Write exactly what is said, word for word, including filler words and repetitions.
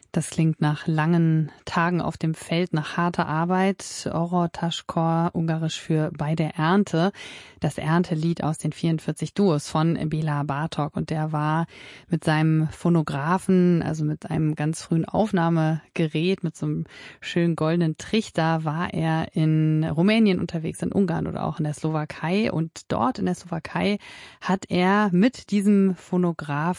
Das klingt nach langen Tagen auf dem Feld, nach harter Arbeit. Orotaskor, ungarisch für bei der Ernte. Das Erntelied aus den vierundvierzig Duos von Béla Bartók. Und der war mit seinem Phonographen, also mit einem ganz frühen Aufnahmegerät, mit so einem schönen goldenen Trichter, war er in Rumänien unterwegs, in Ungarn oder auch in der Slowakei. Und dort in der Slowakei hat er mit diesem Phonograph